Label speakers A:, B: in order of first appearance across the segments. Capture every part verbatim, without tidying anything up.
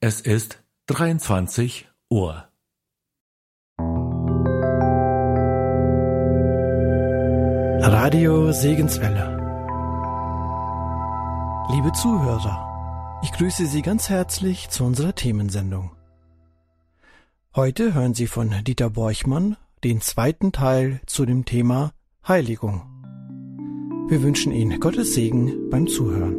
A: Es ist dreiundzwanzig Uhr.
B: Radio Segenswelle. Liebe Zuhörer, ich grüße Sie ganz herzlich zu unserer Themensendung. Heute hören Sie von Dieter Borchmann den zweiten Teil zu dem Thema Heiligung. Wir wünschen Ihnen Gottes Segen beim Zuhören.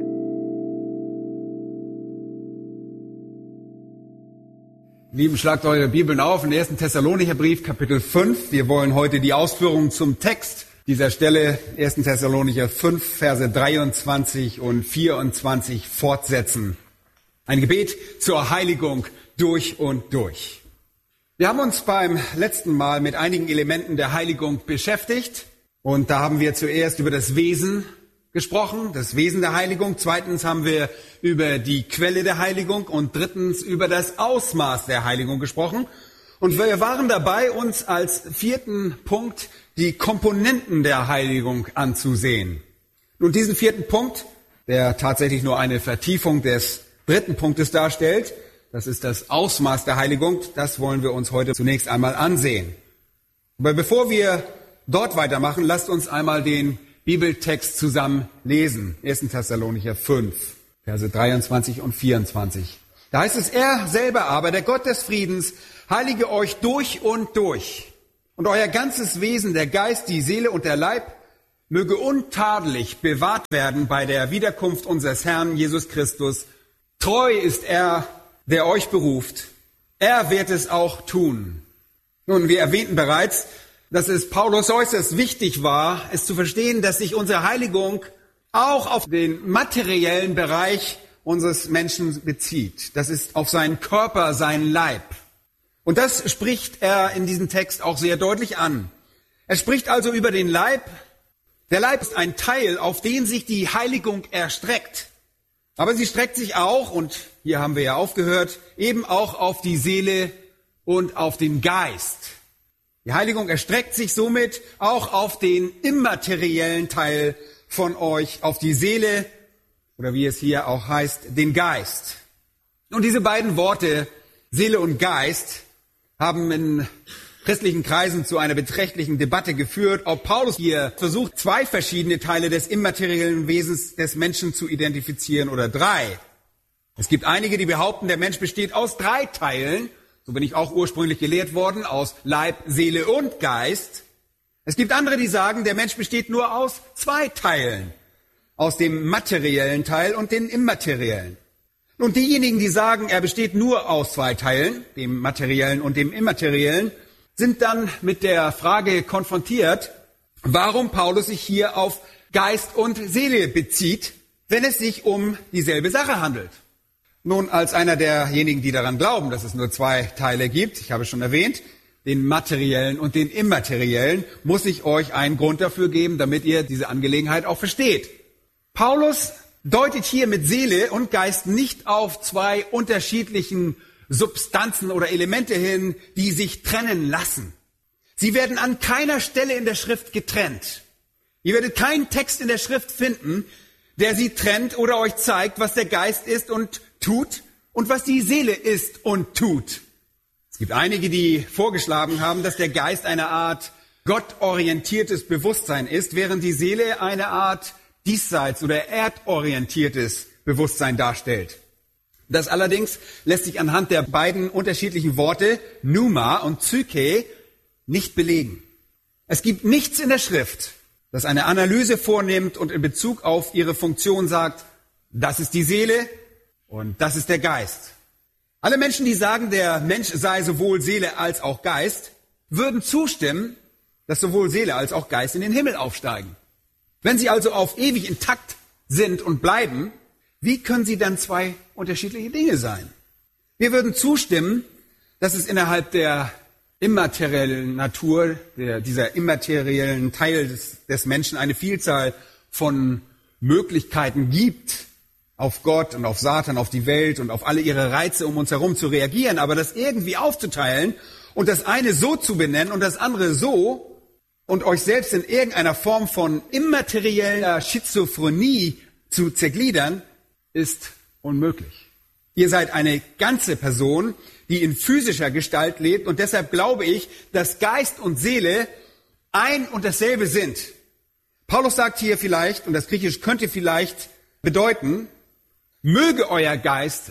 C: Lieben, schlagt eure Bibeln auf, in den ersten Thessalonicher Brief, Kapitel fünf. Wir wollen heute die Ausführungen zum Text dieser Stelle, ersten Thessalonicher fünf, Verse dreiundzwanzig und vierundzwanzig fortsetzen. Ein Gebet zur Heiligung durch und durch. Wir haben uns beim letzten Mal mit einigen Elementen der Heiligung beschäftigt. Und da haben wir zuerst über das Wesen gesprochen, das Wesen der Heiligung. Zweitens haben wir über die Quelle der Heiligung und drittens über das Ausmaß der Heiligung gesprochen. Und wir waren dabei, uns als vierten Punkt die Komponenten der Heiligung anzusehen. Nun, diesen vierten Punkt, der tatsächlich nur eine Vertiefung des dritten Punktes darstellt, das ist das Ausmaß der Heiligung, das wollen wir uns heute zunächst einmal ansehen. Aber bevor wir dort weitermachen, lasst uns einmal den Bibeltext zusammen lesen. ersten Thessalonicher fünf, Verse dreiundzwanzig und vierundzwanzig. Da heißt es, er selber aber, der Gott des Friedens, heilige euch durch und durch. Und euer ganzes Wesen, der Geist, die Seele und der Leib, möge untadelig bewahrt werden bei der Wiederkunft unseres Herrn Jesus Christus. Treu ist er, der euch beruft. Er wird es auch tun. Nun, wir erwähnten bereits, dass es Paulus äußerst wichtig war, es zu verstehen, dass sich unsere Heiligung auch auf den materiellen Bereich unseres Menschen bezieht. Das ist auf seinen Körper, seinen Leib. Und das spricht er in diesem Text auch sehr deutlich an. Er spricht also über den Leib. Der Leib ist ein Teil, auf den sich die Heiligung erstreckt. Aber sie streckt sich auch, und hier haben wir ja aufgehört, eben auch auf die Seele und auf den Geist. Die Heiligung erstreckt sich somit auch auf den immateriellen Teil von euch, auf die Seele, oder wie es hier auch heißt, den Geist. Und diese beiden Worte, Seele und Geist, haben in christlichen Kreisen zu einer beträchtlichen Debatte geführt, ob Paulus hier versucht, zwei verschiedene Teile des immateriellen Wesens des Menschen zu identifizieren oder drei. Es gibt einige, die behaupten, der Mensch besteht aus drei Teilen. So bin ich auch ursprünglich gelehrt worden, aus Leib, Seele und Geist. Es gibt andere, die sagen, der Mensch besteht nur aus zwei Teilen, aus dem materiellen Teil und dem immateriellen. Und diejenigen, die sagen, er besteht nur aus zwei Teilen, dem materiellen und dem immateriellen, sind dann mit der Frage konfrontiert, warum Paulus sich hier auf Geist und Seele bezieht, wenn es sich um dieselbe Sache handelt. Nun, als einer derjenigen, die daran glauben, dass es nur zwei Teile gibt, ich habe es schon erwähnt, den materiellen und den immateriellen, muss ich euch einen Grund dafür geben, damit ihr diese Angelegenheit auch versteht. Paulus deutet hier mit Seele und Geist nicht auf zwei unterschiedlichen Substanzen oder Elemente hin, die sich trennen lassen. Sie werden an keiner Stelle in der Schrift getrennt. Ihr werdet keinen Text in der Schrift finden, der sie trennt oder euch zeigt, was der Geist ist und tut und was die Seele ist und tut. Es gibt einige, die vorgeschlagen haben, dass der Geist eine Art gottorientiertes Bewusstsein ist, während die Seele eine Art diesseits- oder erdorientiertes Bewusstsein darstellt. Das allerdings lässt sich anhand der beiden unterschiedlichen Worte Pneuma und Psyche nicht belegen. Es gibt nichts in der Schrift, das eine Analyse vornimmt und in Bezug auf ihre Funktion sagt, das ist die Seele und das ist der Geist. Alle Menschen, die sagen, der Mensch sei sowohl Seele als auch Geist, würden zustimmen, dass sowohl Seele als auch Geist in den Himmel aufsteigen. Wenn sie also auf ewig intakt sind und bleiben, wie können sie dann zwei unterschiedliche Dinge sein? Wir würden zustimmen, dass es innerhalb der immateriellen Natur, der, dieser immateriellen Teil des, des Menschen eine Vielzahl von Möglichkeiten gibt, auf Gott und auf Satan, auf die Welt und auf alle ihre Reize um uns herum zu reagieren, aber das irgendwie aufzuteilen und das eine so zu benennen und das andere so und euch selbst in irgendeiner Form von immaterieller Schizophrenie zu zergliedern, ist unmöglich. Ihr seid eine ganze Person, die in physischer Gestalt lebt, und deshalb glaube ich, dass Geist und Seele ein und dasselbe sind. Paulus sagt hier vielleicht, und das Griechisch könnte vielleicht bedeuten, möge euer Geist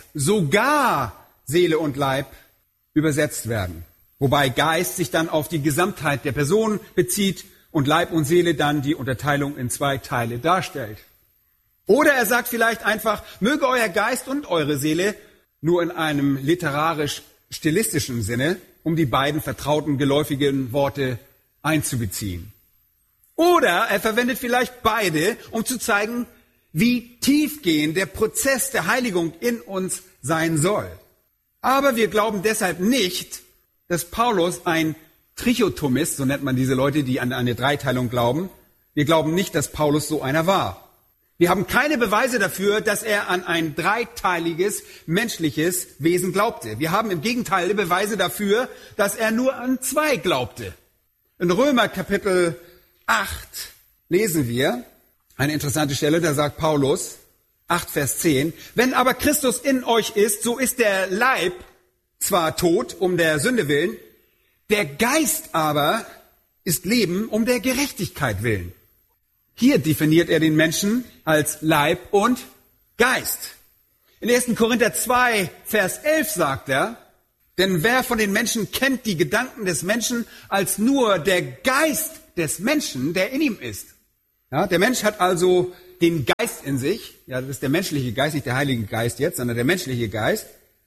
C: sogar Seele und Leib übersetzt werden. Wobei Geist sich dann auf die Gesamtheit der Person bezieht und Leib und Seele dann die Unterteilung in zwei Teile darstellt. Oder er sagt vielleicht einfach, möge euer Geist und eure Seele nur in einem literarisch-stilistischen Sinne, um die beiden vertrauten, geläufigen Worte einzubeziehen. Oder er verwendet vielleicht beide, um zu zeigen, wie tiefgehend der Prozess der Heiligung in uns sein soll. Aber wir glauben deshalb nicht, dass Paulus ein Trichotomist, so nennt man diese Leute, die an eine Dreiteilung glauben. Wir glauben nicht, dass Paulus so einer war. Wir haben keine Beweise dafür, dass er an ein dreiteiliges menschliches Wesen glaubte. Wir haben im Gegenteil Beweise dafür, dass er nur an zwei glaubte. In Römer Kapitel acht lesen wir eine interessante Stelle, da sagt Paulus, acht Vers zehn, wenn aber Christus in euch ist, so ist der Leib zwar tot um der Sünde willen, der Geist aber ist Leben um der Gerechtigkeit willen. Hier definiert er den Menschen als Leib und Geist. In ersten Korinther zwei, Vers elf sagt er, denn wer von den Menschen kennt die Gedanken des Menschen als nur der Geist des Menschen, der in ihm ist. Ja, der Mensch hat also den Geist in sich. Ja, das ist der menschliche Geist, nicht der Heilige Geist jetzt, sondern der menschliche Geist.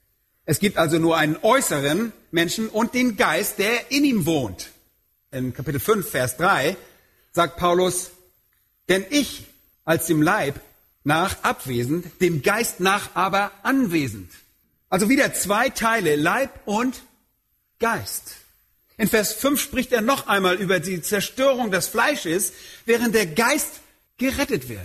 C: Es gibt also nur einen äußeren Menschen und den Geist, der in ihm wohnt. In Kapitel fünf, Vers drei sagt Paulus, denn ich als dem Leib nach abwesend, dem Geist nach aber anwesend. Also wieder zwei Teile, Leib und Geist. In Vers fünf spricht er noch einmal über die Zerstörung des Fleisches, während der Geist gerettet wird.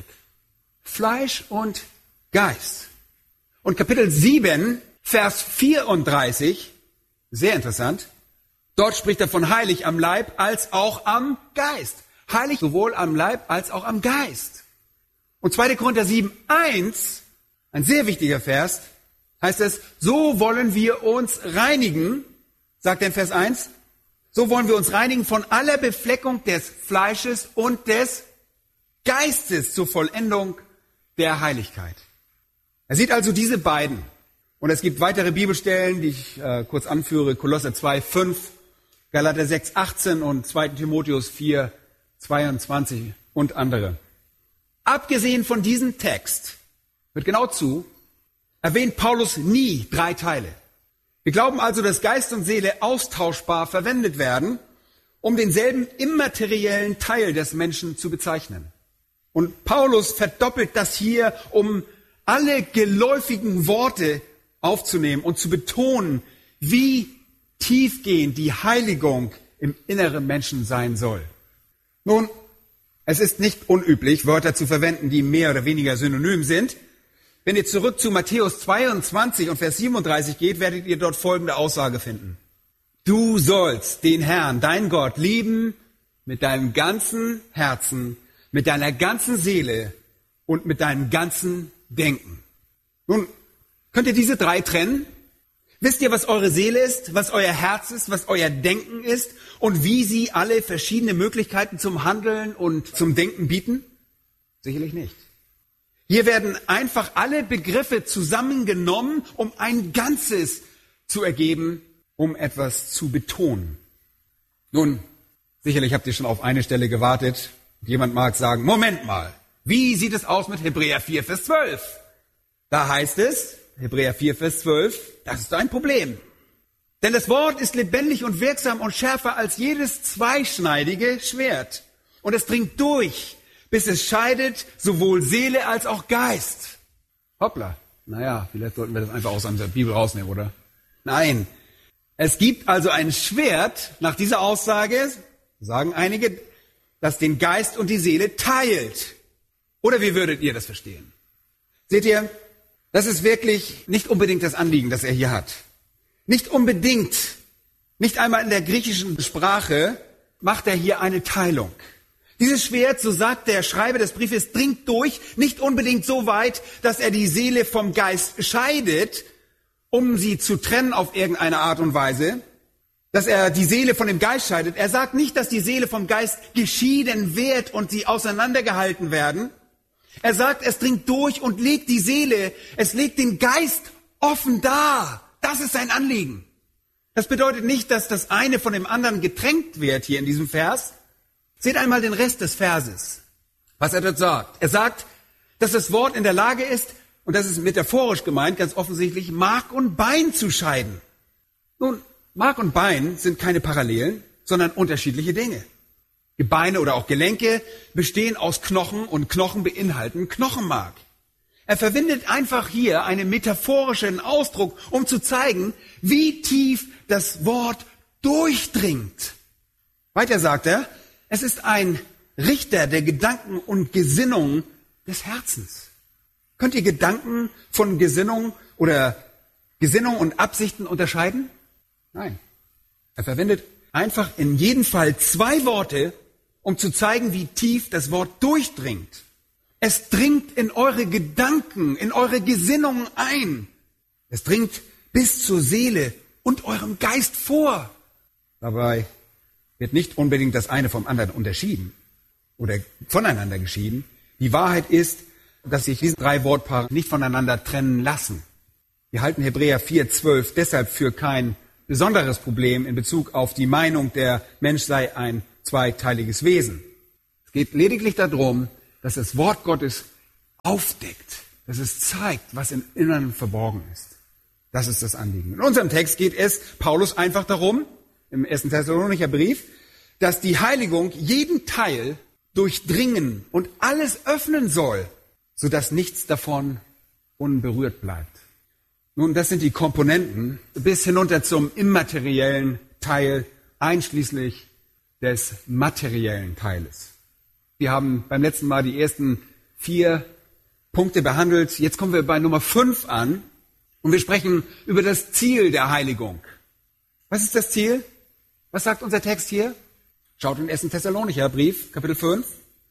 C: Fleisch und Geist. Und Kapitel sieben, Vers vierunddreißig, sehr interessant, dort spricht er von heilig am Leib als auch am Geist. Heilig sowohl am Leib als auch am Geist. Und zweiter Korinther sieben, eins, ein sehr wichtiger Vers, heißt es, so wollen wir uns reinigen, sagt er in Vers eins, so wollen wir uns reinigen von aller Befleckung des Fleisches und des Geistes zur Vollendung der Heiligkeit. Er sieht also diese beiden. Und es gibt weitere Bibelstellen, die ich äh, kurz anführe, Kolosser zwei, fünf, Galater sechs, achtzehn und zweiter Timotheus vier, zweiundzwanzig und andere. Abgesehen von diesem Text, hört genau zu, erwähnt Paulus nie drei Teile. Wir glauben also, dass Geist und Seele austauschbar verwendet werden, um denselben immateriellen Teil des Menschen zu bezeichnen. Und Paulus verdoppelt das hier, um alle geläufigen Worte aufzunehmen und zu betonen, wie tiefgehend die Heiligung im inneren Menschen sein soll. Nun, es ist nicht unüblich, Wörter zu verwenden, die mehr oder weniger synonym sind. Wenn ihr zurück zu Matthäus zweiundzwanzig und Vers siebenunddreißig geht, werdet ihr dort folgende Aussage finden. Du sollst den Herrn, dein Gott, lieben mit deinem ganzen Herzen, mit deiner ganzen Seele und mit deinem ganzen Denken. Nun, könnt ihr diese drei trennen? Wisst ihr, was eure Seele ist, was euer Herz ist, was euer Denken ist und wie sie alle verschiedene Möglichkeiten zum Handeln und zum Denken bieten? Sicherlich nicht. Hier werden einfach alle Begriffe zusammengenommen, um ein Ganzes zu ergeben, um etwas zu betonen. Nun, sicherlich habt ihr schon auf eine Stelle gewartet. Jemand mag sagen, Moment mal, wie sieht es aus mit Hebräer vier, Vers zwölf? Da heißt es, Hebräer vier, Vers zwölf, das ist ein Problem. Denn das Wort ist lebendig und wirksam und schärfer als jedes zweischneidige Schwert. Und es dringt durch, bis es scheidet sowohl Seele als auch Geist. Hoppla. Naja, vielleicht sollten wir das einfach aus unserer Bibel rausnehmen, oder? Nein. Es gibt also ein Schwert, nach dieser Aussage, sagen einige, das den Geist und die Seele teilt. Oder wie würdet ihr das verstehen? Seht ihr, das ist wirklich nicht unbedingt das Anliegen, das er hier hat. Nicht unbedingt, nicht einmal in der griechischen Sprache macht er hier eine Teilung. Dieses Schwert, so sagt der Schreiber des Briefes, dringt durch, nicht unbedingt so weit, dass er die Seele vom Geist scheidet, um sie zu trennen auf irgendeine Art und Weise, dass er die Seele von dem Geist scheidet. Er sagt nicht, dass die Seele vom Geist geschieden wird und sie auseinandergehalten werden. Er sagt, es dringt durch und legt die Seele, es legt den Geist offen dar. Das ist sein Anliegen. Das bedeutet nicht, dass das eine von dem anderen getränkt wird hier in diesem Vers. Seht einmal den Rest des Verses, was er dort sagt. Er sagt, dass das Wort in der Lage ist, und das ist metaphorisch gemeint, ganz offensichtlich, Mark und Bein zu scheiden. Nun, Mark und Bein sind keine Parallelen, sondern unterschiedliche Dinge. Gebeine oder auch Gelenke bestehen aus Knochen und Knochen beinhalten Knochenmark. Er verwendet einfach hier einen metaphorischen Ausdruck, um zu zeigen, wie tief das Wort durchdringt. Weiter sagt er, es ist ein Richter der Gedanken und Gesinnungen des Herzens. Könnt ihr Gedanken von Gesinnung oder Gesinnung und Absichten unterscheiden? Nein. Er verwendet einfach in jedem Fall zwei Worte, um zu zeigen, wie tief das Wort durchdringt. Es dringt in eure Gedanken, in eure Gesinnungen ein. Es dringt bis zur Seele und eurem Geist vor. Dabei wird nicht unbedingt das eine vom anderen unterschieden oder voneinander geschieden. Die Wahrheit ist, dass sich diese drei Wortpaare nicht voneinander trennen lassen. Wir halten Hebräer vier zwölf deshalb für kein besonderes Problem in Bezug auf die Meinung, der Mensch sei ein zweiteiliges Wesen. Es geht lediglich darum, dass das Wort Gottes aufdeckt, dass es zeigt, was im Inneren verborgen ist. Das ist das Anliegen. In unserem Text geht es Paulus einfach darum, im ersten Thessalonicher Brief, dass die Heiligung jeden Teil durchdringen und alles öffnen soll, sodass nichts davon unberührt bleibt. Nun, das sind die Komponenten bis hinunter zum immateriellen Teil, einschließlich des materiellen Teiles. Wir haben beim letzten Mal die ersten vier Punkte behandelt. Jetzt kommen wir bei Nummer fünf an und wir sprechen über das Ziel der Heiligung. Was ist das Ziel? Was sagt unser Text hier? Schaut in den ersten Thessalonicher Brief, Kapitel fünf.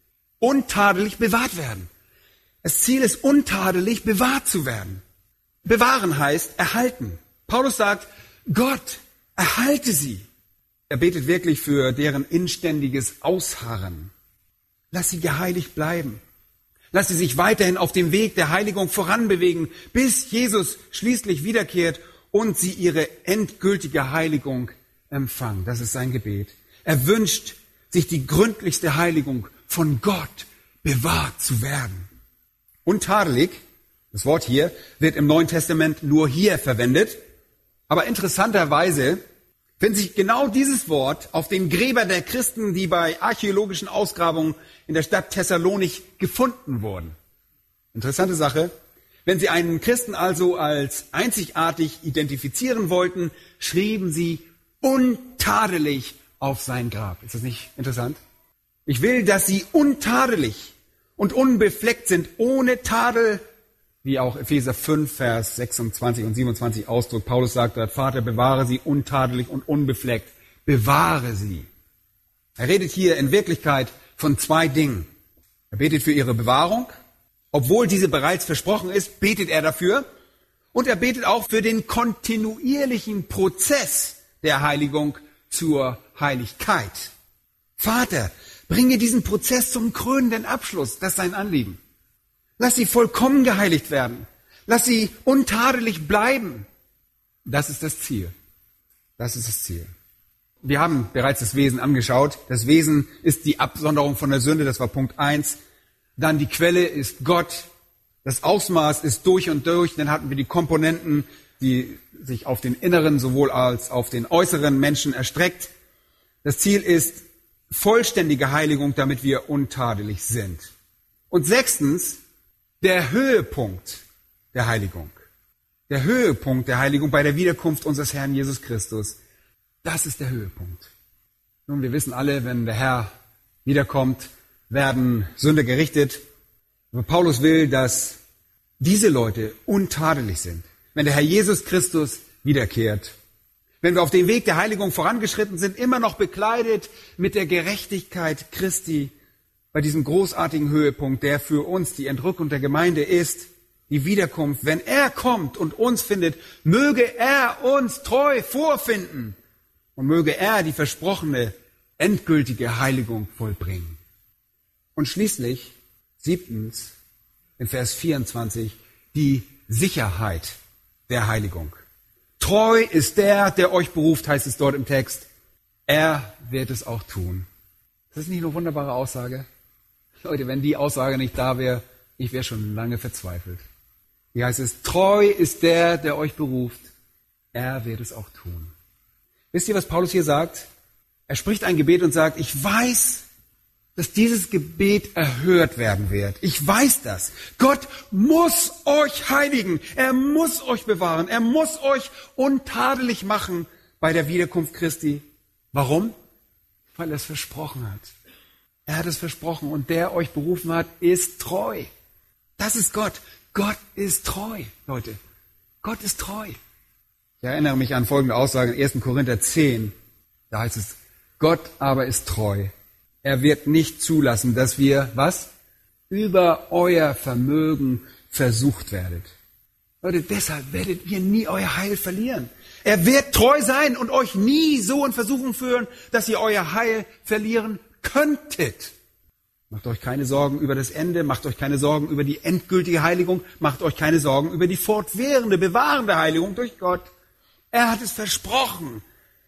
C: Untadelig bewahrt werden. Das Ziel ist, untadelig bewahrt zu werden. Bewahren heißt erhalten. Paulus sagt, Gott, erhalte sie. Er betet wirklich für deren inständiges Ausharren. Lass sie geheiligt bleiben. Lass sie sich weiterhin auf dem Weg der Heiligung voranbewegen, bis Jesus schließlich wiederkehrt und sie ihre endgültige Heiligung empfangen. Das ist sein Gebet. Er wünscht sich die gründlichste Heiligung von Gott bewahrt zu werden. Untadelig, das Wort hier, wird im Neuen Testament nur hier verwendet. Aber interessanterweise findet sich genau dieses Wort auf den Gräbern der Christen, die bei archäologischen Ausgrabungen in der Stadt Thessalonich gefunden wurden. Interessante Sache. Wenn sie einen Christen also als einzigartig identifizieren wollten, schrieben sie untadelig auf sein Grab. Ist das nicht interessant? Ich will, dass sie untadelig und unbefleckt sind, ohne Tadel, wie auch Epheser fünf, Vers sechsundzwanzig und siebenundzwanzig ausdrückt. Paulus sagt dort, Vater, bewahre sie untadelig und unbefleckt. Bewahre sie. Er redet hier in Wirklichkeit von zwei Dingen. Er betet für ihre Bewahrung. Obwohl diese bereits versprochen ist, betet er dafür. Und er betet auch für den kontinuierlichen Prozess der Heiligung zur Heiligkeit. Vater, bringe diesen Prozess zum krönenden Abschluss. Das ist sein Anliegen. Lass sie vollkommen geheiligt werden. Lass sie untadelig bleiben. Das ist das Ziel. Das ist das Ziel. Wir haben bereits das Wesen angeschaut. Das Wesen ist die Absonderung von der Sünde. Das war Punkt eins. Dann die Quelle ist Gott. Das Ausmaß ist durch und durch. Dann hatten wir die Komponenten, die sich auf den inneren sowohl als auf den äußeren Menschen erstreckt. Das Ziel ist vollständige Heiligung, damit wir untadelig sind. Und sechstens, der Höhepunkt der Heiligung. Der Höhepunkt der Heiligung bei der Wiederkunft unseres Herrn Jesus Christus. Das ist der Höhepunkt. Nun, wir wissen alle, wenn der Herr wiederkommt, werden Sünder gerichtet. Aber Paulus will, dass diese Leute untadelig sind. Wenn der Herr Jesus Christus wiederkehrt. Wenn wir auf dem Weg der Heiligung vorangeschritten sind, immer noch bekleidet mit der Gerechtigkeit Christi, bei diesem großartigen Höhepunkt, der für uns die Entrückung der Gemeinde ist, die Wiederkunft, wenn er kommt und uns findet, möge er uns treu vorfinden und möge er die versprochene endgültige Heiligung vollbringen. Und schließlich, siebtens, in Vers vierundzwanzig, die Sicherheit der Heiligung. Treu ist der, der euch beruft, heißt es dort im Text. Er wird es auch tun. Das ist nicht eine wunderbare Aussage? Leute, wenn die Aussage nicht da wäre, ich wäre schon lange verzweifelt. Hier heißt es, treu ist der, der euch beruft. Er wird es auch tun. Wisst ihr, was Paulus hier sagt? Er spricht ein Gebet und sagt, ich weiß, dass dieses Gebet erhört werden wird. Ich weiß das. Gott muss euch heiligen. Er muss euch bewahren. Er muss euch untadelig machen bei der Wiederkunft Christi. Warum? Weil er es versprochen hat. Er hat es versprochen und der euch berufen hat, ist treu. Das ist Gott. Gott ist treu, Leute. Gott ist treu. Ich erinnere mich an folgende Aussage in ersten Korinther zehn. Da heißt es, Gott aber ist treu. Er wird nicht zulassen, dass wir, was? Über euer Vermögen versucht werdet. Leute, deshalb werdet ihr nie euer Heil verlieren. Er wird treu sein und euch nie so in Versuchung führen, dass ihr euer Heil verlieren könntet. Macht euch keine Sorgen über das Ende, macht euch keine Sorgen über die endgültige Heiligung, macht euch keine Sorgen über die fortwährende, bewahrende Heiligung durch Gott. Er hat es versprochen.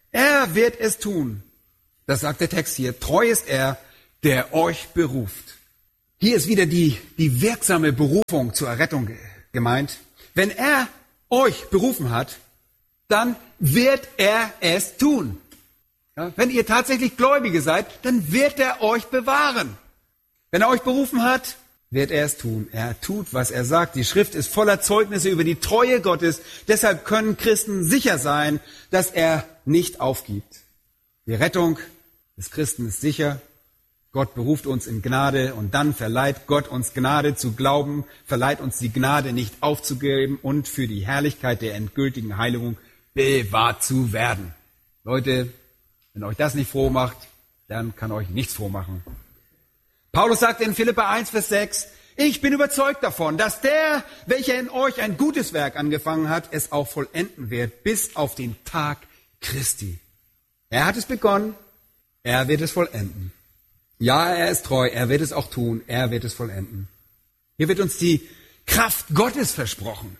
C: Er wird es tun. Das sagt der Text hier. Treu ist er, der euch beruft. Hier ist wieder die, die wirksame Berufung zur Errettung gemeint. Wenn er euch berufen hat, dann wird er es tun. Ja, wenn ihr tatsächlich Gläubige seid, dann wird er euch bewahren. Wenn er euch berufen hat, wird er es tun. Er tut, was er sagt. Die Schrift ist voller Zeugnisse über die Treue Gottes. Deshalb können Christen sicher sein, dass er nicht aufgibt. Die Rettung des Christen ist sicher. Gott beruft uns in Gnade und dann verleiht Gott uns Gnade zu glauben, verleiht uns die Gnade nicht aufzugeben und für die Herrlichkeit der endgültigen Heiligung bewahrt zu werden. Leute, wenn euch das nicht froh macht, dann kann euch nichts froh machen. Paulus sagt in Philipper eins, Vers sechs, ich bin überzeugt davon, dass der, welcher in euch ein gutes Werk angefangen hat, es auch vollenden wird, bis auf den Tag Christi. Er hat es begonnen, er wird es vollenden. Ja, er ist treu, er wird es auch tun, er wird es vollenden. Hier wird uns die Kraft Gottes versprochen,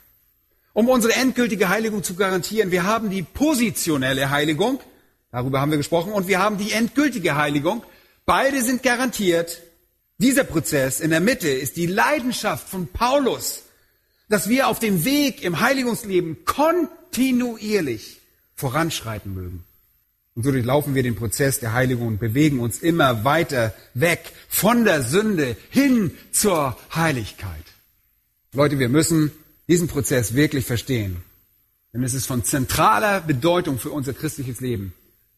C: um unsere endgültige Heiligung zu garantieren. Wir haben die positionelle Heiligung, darüber haben wir gesprochen, und wir haben die endgültige Heiligung. Beide sind garantiert. Dieser Prozess in der Mitte ist die Leidenschaft von Paulus, dass wir auf dem Weg im Heiligungsleben kontinuierlich voranschreiten mögen. Und so durchlaufen wir den Prozess der Heiligung und bewegen uns immer weiter weg von der Sünde hin zur Heiligkeit. Leute, wir müssen diesen Prozess wirklich verstehen, denn es ist von zentraler Bedeutung für unser christliches Leben.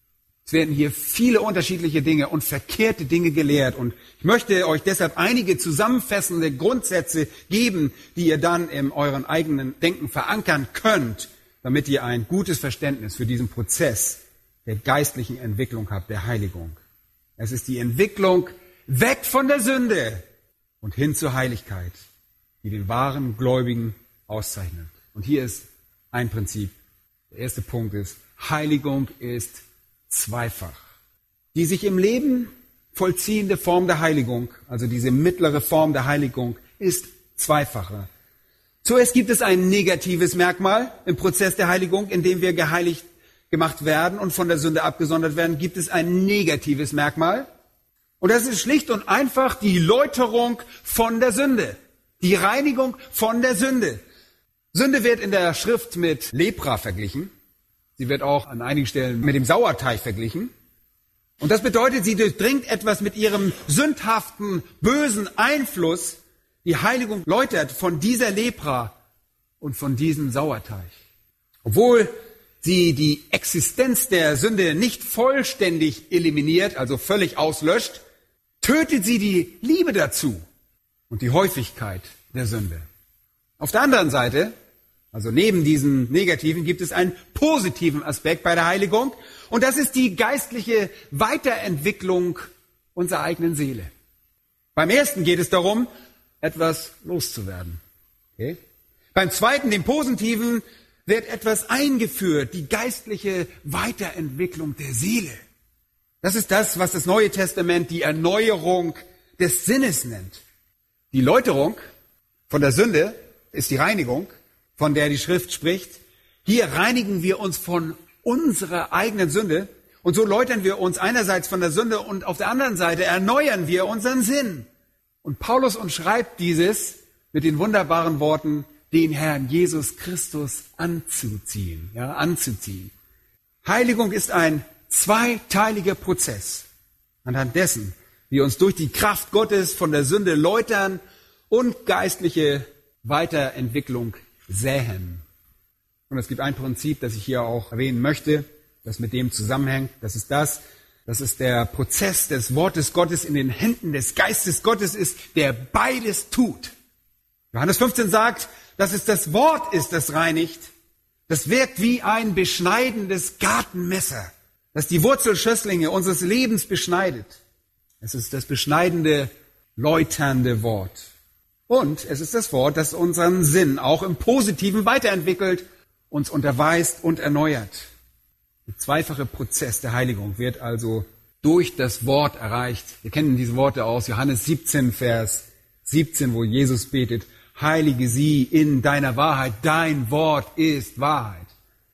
C: Es werden hier viele unterschiedliche Dinge und verkehrte Dinge gelehrt. Und ich möchte euch deshalb einige zusammenfassende Grundsätze geben, die ihr dann in euren eigenen Denken verankern könnt, damit ihr ein gutes Verständnis für diesen Prozess der geistlichen Entwicklung habt, der Heiligung. Es ist die Entwicklung weg von der Sünde und hin zur Heiligkeit, die den wahren Gläubigen auszeichnet. Und hier ist ein Prinzip. Der erste Punkt ist, Heiligung ist zweifach. Die sich im Leben vollziehende Form der Heiligung, also diese mittlere Form der Heiligung, ist zweifacher. Zuerst gibt es ein negatives Merkmal im Prozess der Heiligung, in dem wir geheiligt gemacht werden und von der Sünde abgesondert werden, gibt es ein negatives Merkmal. Und das ist schlicht und einfach die Läuterung von der Sünde, die Reinigung von der Sünde. Sünde wird in der Schrift mit Lepra verglichen. Sie wird auch an einigen Stellen mit dem Sauerteig verglichen. Und das bedeutet, sie durchdringt etwas mit ihrem sündhaften, bösen Einfluss. Die Heiligung läutert von dieser Lepra und von diesem Sauerteig. Obwohl sie die Existenz der Sünde nicht vollständig eliminiert, also völlig auslöscht, tötet sie die Liebe dazu und die Häufigkeit der Sünde. Auf der anderen Seite, also neben diesem Negativen, gibt es einen positiven Aspekt bei der Heiligung. Und das ist die geistliche Weiterentwicklung unserer eigenen Seele. Beim ersten geht es darum, etwas loszuwerden. Okay? Beim zweiten, dem Positiven, wird etwas eingeführt, die geistliche Weiterentwicklung der Seele. Das ist das, was das Neue Testament die Erneuerung des Sinnes nennt. Die Läuterung von der Sünde ist die Reinigung, von der die Schrift spricht. Hier reinigen wir uns von unserer eigenen Sünde und so läutern wir uns einerseits von der Sünde und auf der anderen Seite erneuern wir unseren Sinn. Und Paulus umschreibt dieses mit den wunderbaren Worten, den Herrn Jesus Christus anzuziehen, ja, anzuziehen. Heiligung ist ein zweiteiliger Prozess, anhand dessen wir uns durch die Kraft Gottes von der Sünde läutern und geistliche Weiterentwicklung säen. Und es gibt ein Prinzip, das ich hier auch erwähnen möchte, das mit dem zusammenhängt. Das ist das, das ist der Prozess des Wortes Gottes in den Händen des Geistes Gottes ist, der beides tut. Johannes fünfzehn sagt, dass es das Wort ist, das reinigt. Das wirkt wie ein beschneidendes Gartenmesser, das die Wurzelschösslinge unseres Lebens beschneidet. Es ist das beschneidende, läuternde Wort. Und es ist das Wort, das unseren Sinn auch im Positiven weiterentwickelt, uns unterweist und erneuert. Der zweifache Prozess der Heiligung wird also durch das Wort erreicht. Wir kennen diese Worte aus Johannes siebzehn, Vers siebzehn, wo Jesus betet, heilige sie in deiner Wahrheit, dein Wort ist Wahrheit.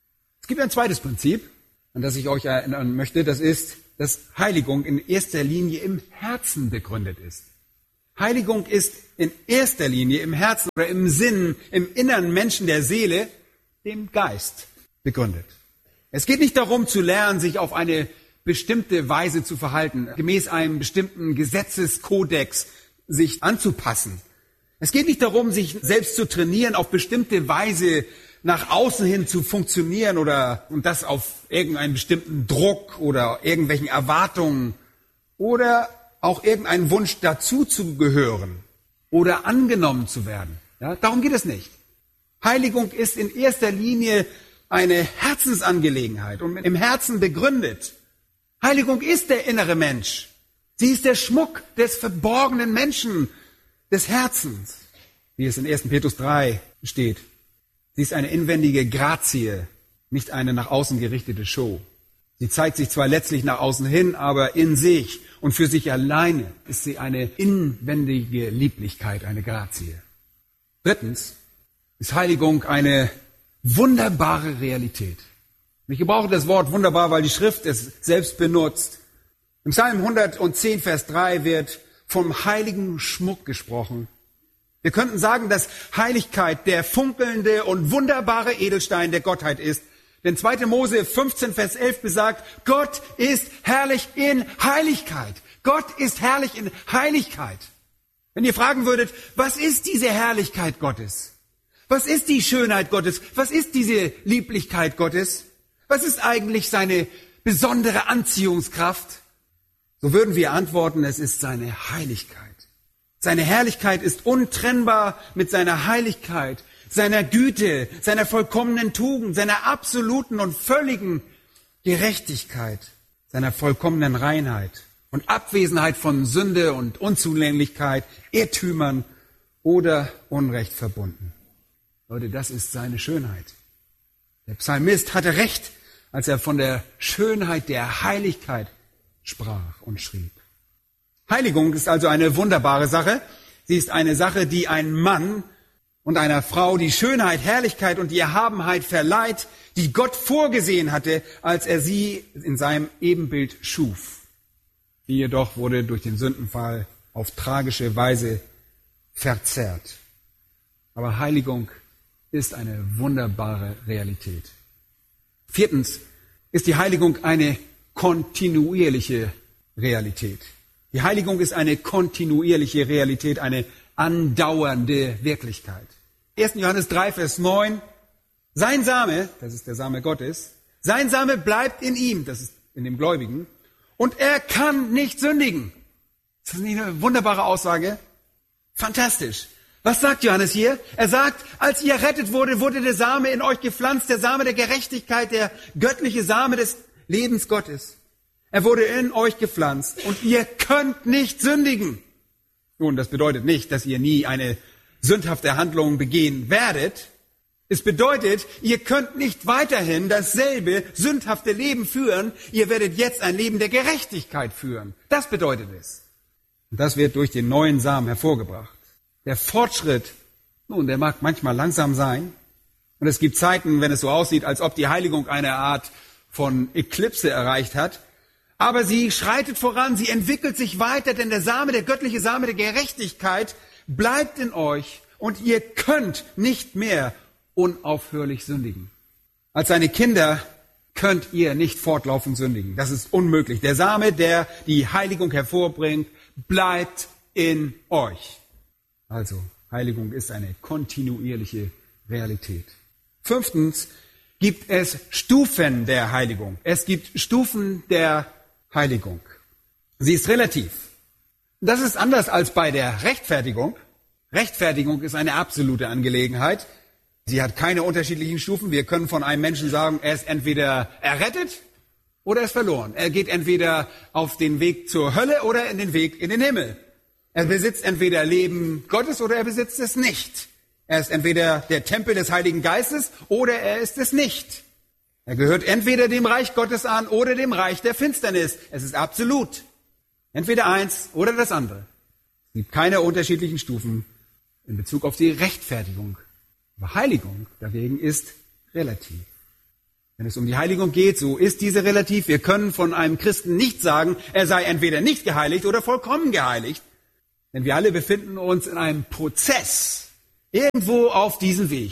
C: Es gibt ein zweites Prinzip, an das ich euch erinnern möchte, das ist, dass Heiligung in erster Linie im Herzen begründet ist. Heiligung ist in erster Linie im Herzen oder im Sinn, im inneren Menschen der Seele, dem Geist begründet. Es geht nicht darum zu lernen, sich auf eine bestimmte Weise zu verhalten, gemäß einem bestimmten Gesetzeskodex sich anzupassen. Es geht nicht darum, sich selbst zu trainieren, auf bestimmte Weise nach außen hin zu funktionieren oder und das auf irgendeinen bestimmten Druck oder irgendwelchen Erwartungen oder auch irgendeinen Wunsch dazu zu gehören oder angenommen zu werden. Ja, darum geht es nicht. Heiligung ist in erster Linie eine Herzensangelegenheit und im Herzen begründet. Heiligung ist der innere Mensch. Sie ist der Schmuck des verborgenen Menschen, des Herzens, wie es in ersten Petrus drei steht. Sie ist eine inwendige Grazie, nicht eine nach außen gerichtete Show. Sie zeigt sich zwar letztlich nach außen hin, aber in sich und für sich alleine ist sie eine inwendige Lieblichkeit, eine Grazie. Drittens ist Heiligung eine wunderbare Realität. Ich gebrauche das Wort wunderbar, weil die Schrift es selbst benutzt. Im Psalm hundertzehn, Vers drei wird vom heiligen Schmuck gesprochen. Wir könnten sagen, dass Heiligkeit der funkelnde und wunderbare Edelstein der Gottheit ist. Denn zweiter Mose fünfzehn, Vers elf besagt, Gott ist herrlich in Heiligkeit. Gott ist herrlich in Heiligkeit. Wenn ihr fragen würdet, was ist diese Herrlichkeit Gottes? Was ist die Schönheit Gottes? Was ist diese Lieblichkeit Gottes? Was ist eigentlich seine besondere Anziehungskraft? So würden wir antworten, es ist seine Heiligkeit. Seine Herrlichkeit ist untrennbar mit seiner Heiligkeit, seiner Güte, seiner vollkommenen Tugend, seiner absoluten und völligen Gerechtigkeit, seiner vollkommenen Reinheit und Abwesenheit von Sünde und Unzulänglichkeit, Irrtümern oder Unrecht verbunden. Leute, das ist seine Schönheit. Der Psalmist hatte recht, als er von der Schönheit der Heiligkeit sprach und schrieb. Heiligung ist also eine wunderbare Sache. Sie ist eine Sache, die ein Mann und einer Frau die Schönheit, Herrlichkeit und die Erhabenheit verleiht, die Gott vorgesehen hatte, als er sie in seinem Ebenbild schuf. Die jedoch wurde durch den Sündenfall auf tragische Weise verzerrt. Aber Heiligung ist eine wunderbare Realität. Viertens ist die Heiligung eine kontinuierliche Realität. Die Heiligung ist eine kontinuierliche Realität, eine andauernde Wirklichkeit. erster Johannes drei, Vers neun. Sein Same, das ist der Same Gottes, sein Same bleibt in ihm, das ist in dem Gläubigen, und er kann nicht sündigen. Ist das nicht eine wunderbare Aussage? Fantastisch. Was sagt Johannes hier? Er sagt, als ihr errettet wurde, wurde der Same in euch gepflanzt, der Same der Gerechtigkeit, der göttliche Same des Lebens Gottes. Er wurde in euch gepflanzt und ihr könnt nicht sündigen. Nun, das bedeutet nicht, dass ihr nie eine sündhafte Handlung begehen werdet, Es bedeutet, ihr könnt nicht weiterhin dasselbe sündhafte Leben führen. Ihr werdet jetzt ein Leben der Gerechtigkeit führen. Das bedeutet es. Und das wird durch den neuen Samen hervorgebracht. Der Fortschritt, nun, der mag manchmal langsam sein. Und es gibt Zeiten, wenn es so aussieht, als ob die Heiligung eine Art von Eklipse erreicht hat. Aber sie schreitet voran, sie entwickelt sich weiter, denn der Same, der göttliche Same der Gerechtigkeit bleibt in euch und ihr könnt nicht mehr unaufhörlich sündigen. Als seine Kinder könnt ihr nicht fortlaufend sündigen. Das ist unmöglich. Der Same, der die Heiligung hervorbringt, bleibt in euch. Also, Heiligung ist eine kontinuierliche Realität. Fünftens gibt es Stufen der Heiligung. Es gibt Stufen der Heiligung. Sie ist relativ. Das ist anders als bei der Rechtfertigung. Rechtfertigung ist eine absolute Angelegenheit. Sie hat keine unterschiedlichen Stufen. Wir können von einem Menschen sagen, er ist entweder errettet oder er ist verloren. Er geht entweder auf den Weg zur Hölle oder in den Weg in den Himmel. Er besitzt entweder Leben Gottes oder er besitzt es nicht. Er ist entweder der Tempel des Heiligen Geistes oder er ist es nicht. Er gehört entweder dem Reich Gottes an oder dem Reich der Finsternis. Es ist absolut. Entweder eins oder das andere. Es gibt keine unterschiedlichen Stufen in Bezug auf die Rechtfertigung. Aber Heiligung dagegen ist relativ. Wenn es um die Heiligung geht, so ist diese relativ. Wir können von einem Christen nicht sagen, er sei entweder nicht geheiligt oder vollkommen geheiligt. Denn wir alle befinden uns in einem Prozess, irgendwo auf diesem Weg.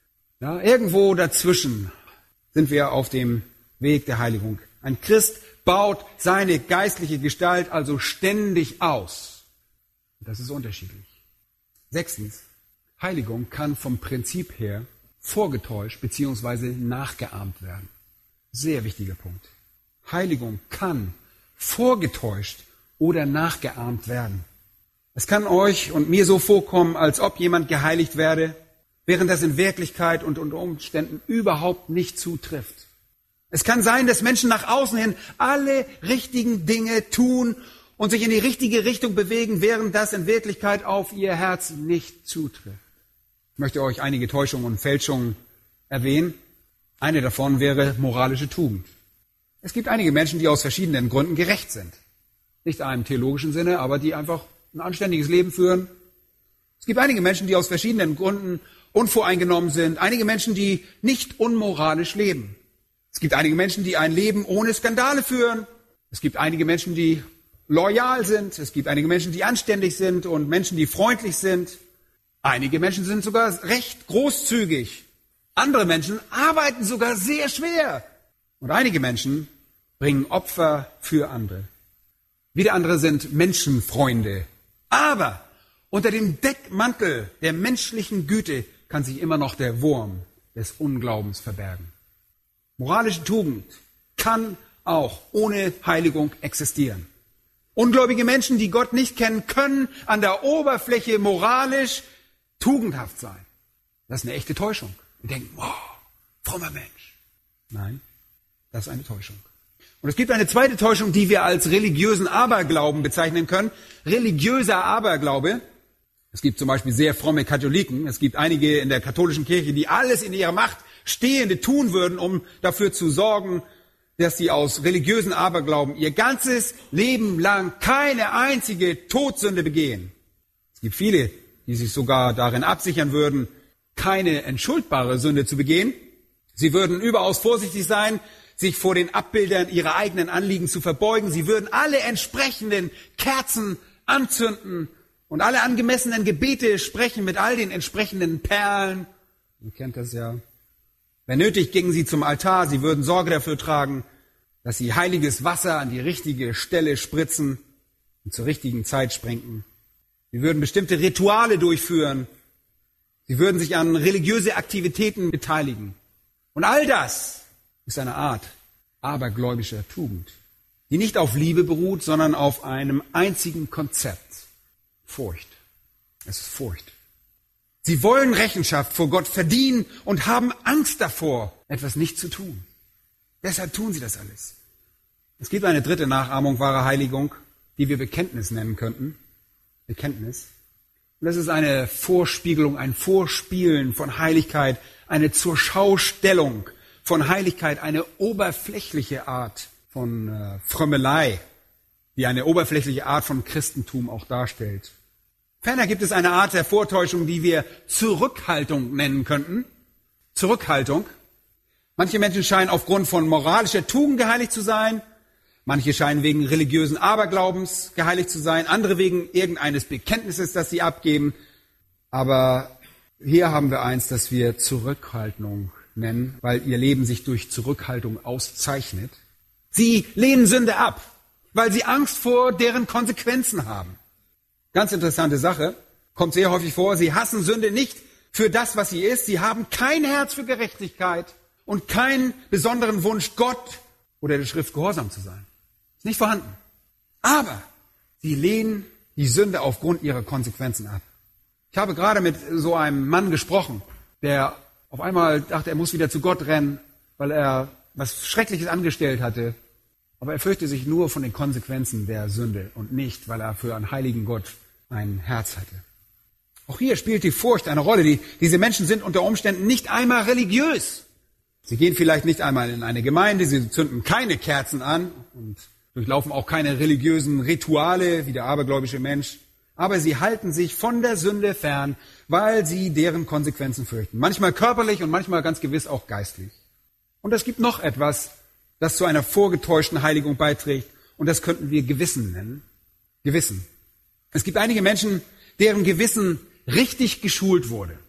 C: Ja, irgendwo dazwischen sind wir auf dem Weg der Heiligung. Ein Christ baut seine geistliche Gestalt also ständig aus. Das ist unterschiedlich. Sechstens, Heiligung kann vom Prinzip her vorgetäuscht bzw. nachgeahmt werden. Sehr wichtiger Punkt. Heiligung kann vorgetäuscht oder nachgeahmt werden. Es kann euch und mir so vorkommen, als ob jemand geheiligt werde, während das in Wirklichkeit und unter Umständen überhaupt nicht zutrifft. Es kann sein, dass Menschen nach außen hin alle richtigen Dinge tun und sich in die richtige Richtung bewegen, während das in Wirklichkeit auf ihr Herz nicht zutrifft. Ich möchte euch einige Täuschungen und Fälschungen erwähnen. Eine davon wäre moralische Tugend. Es gibt einige Menschen, die aus verschiedenen Gründen gerecht sind. Nicht in einem theologischen Sinne, aber die einfach ein anständiges Leben führen. Es gibt einige Menschen, die aus verschiedenen Gründen unvoreingenommen sind. Einige Menschen, die nicht unmoralisch leben. Es gibt einige Menschen, die ein Leben ohne Skandale führen. Es gibt einige Menschen, die loyal sind. Es gibt einige Menschen, die anständig sind und Menschen, die freundlich sind. Einige Menschen sind sogar recht großzügig. Andere Menschen arbeiten sogar sehr schwer. Und einige Menschen bringen Opfer für andere. Wieder andere sind Menschenfreunde. Aber unter dem Deckmantel der menschlichen Güte kann sich immer noch der Wurm des Unglaubens verbergen. Moralische Tugend kann auch ohne Heiligung existieren. Ungläubige Menschen, die Gott nicht kennen, können an der Oberfläche moralisch tugendhaft sein. Das ist eine echte Täuschung. Wir denken, wow, frommer Mensch. Nein, das ist eine Täuschung. Und es gibt eine zweite Täuschung, die wir als religiösen Aberglauben bezeichnen können. Religiöser Aberglaube. Es gibt zum Beispiel sehr fromme Katholiken. Es gibt einige in der katholischen Kirche, die alles in ihrer Macht Stehende tun würden, um dafür zu sorgen, dass sie aus religiösen Aberglauben ihr ganzes Leben lang keine einzige Todsünde begehen. Es gibt viele, die sich sogar darin absichern würden, keine entschuldbare Sünde zu begehen. Sie würden überaus vorsichtig sein, sich vor den Abbildern ihrer eigenen Anliegen zu verbeugen. Sie würden alle entsprechenden Kerzen anzünden und alle angemessenen Gebete sprechen mit all den entsprechenden Perlen. Ihr kennt das ja. Wenn nötig, gingen sie zum Altar. Sie würden Sorge dafür tragen, dass sie heiliges Wasser an die richtige Stelle spritzen und zur richtigen Zeit sprengen. Sie würden bestimmte Rituale durchführen. Sie würden sich an religiöse Aktivitäten beteiligen. Und all das ist eine Art abergläubischer Tugend, die nicht auf Liebe beruht, sondern auf einem einzigen Konzept. Furcht. Es ist Furcht. Sie wollen Rechenschaft vor Gott verdienen und haben Angst davor, etwas nicht zu tun. Deshalb tun sie das alles. Es gibt eine dritte Nachahmung wahrer Heiligung, die wir Bekenntnis nennen könnten. Bekenntnis. Und das ist eine Vorspiegelung, ein Vorspielen von Heiligkeit eine Zurschaustellung von Heiligkeit, eine oberflächliche Art von äh, Frömmelei, die eine oberflächliche Art von Christentum auch darstellt. Ferner gibt es eine Art der Vortäuschung, die wir Zurückhaltung nennen könnten. Zurückhaltung. Manche Menschen scheinen aufgrund von moralischer Tugend geheiligt zu sein. Manche scheinen wegen religiösen Aberglaubens geheiligt zu sein. Andere wegen irgendeines Bekenntnisses, das sie abgeben. Aber hier haben wir eins, das wir Zurückhaltung nennen, weil ihr Leben sich durch Zurückhaltung auszeichnet. Sie lehnen Sünde ab, weil sie Angst vor deren Konsequenzen haben. Ganz interessante Sache, kommt sehr häufig vor, sie hassen Sünde nicht für das, was sie ist. Sie haben kein Herz für Gerechtigkeit und keinen besonderen Wunsch, Gott oder der Schrift gehorsam zu sein. Ist nicht vorhanden. Aber sie lehnen die Sünde aufgrund ihrer Konsequenzen ab. Ich habe gerade mit so einem Mann gesprochen, der auf einmal dachte, er muss wieder zu Gott rennen, weil er was Schreckliches angestellt hatte. Aber er fürchte sich nur von den Konsequenzen der Sünde und nicht, weil er für einen heiligen Gott ein Herz hatte. Auch hier spielt die Furcht eine Rolle. Die, diese Menschen sind unter Umständen nicht einmal religiös. Sie gehen vielleicht nicht einmal in eine Gemeinde, sie zünden keine Kerzen an und durchlaufen auch keine religiösen Rituale wie der abergläubische Mensch. Aber sie halten sich von der Sünde fern, weil sie deren Konsequenzen fürchten. Manchmal körperlich und manchmal ganz gewiss auch geistlich. Und es gibt noch etwas, das zu einer vorgetäuschten Heiligung beiträgt. Und das könnten wir Gewissen nennen. Gewissen. Es gibt einige Menschen, deren Gewissen richtig geschult wurde.